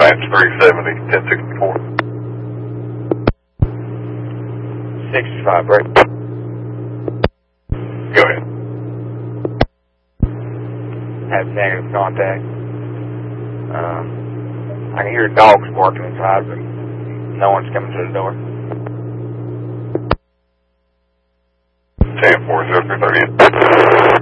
Match 370, 1064. 65, right? Go ahead. Have negative contact. I can hear dogs barking inside, but no one's coming to the door. 10-4, 0-338.